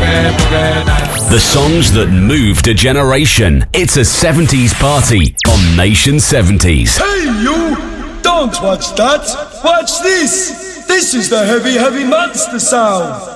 The songs that moved a generation. It's a 70s party on Nation 70s. Hey you! Don't watch that! Watch this! This is the heavy, heavy monster sound!